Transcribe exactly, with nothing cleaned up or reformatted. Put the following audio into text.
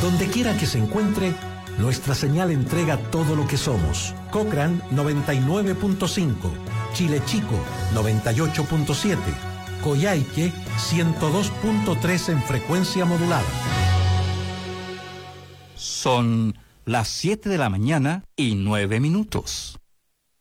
Donde quiera que se encuentre, nuestra señal entrega todo lo que somos. Cochrane noventa y nueve punto cinco, Chile Chico noventa y ocho punto siete, Coyhaique ciento dos punto tres en frecuencia modulada. Son las siete de la mañana y nueve minutos.